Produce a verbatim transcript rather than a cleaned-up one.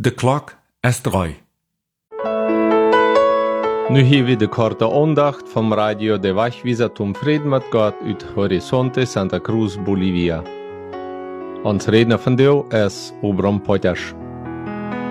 De klok is drei. Nu hier we de korte aandacht vom Radio de Wachwieser zum Frieden mit Gott uit Horizonte Santa Cruz, Bolivia. Ons redner van deel is Obram Potjas.